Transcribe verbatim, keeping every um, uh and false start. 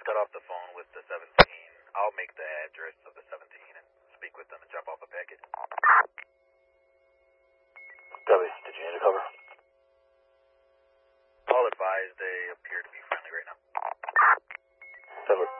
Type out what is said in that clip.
cut off the phone with the seventeen. I'll make the address of the seventeen and speak with them and jump off a packet. Copy. Did you need a cover? All advised, they appear to be friendly right now. Cover.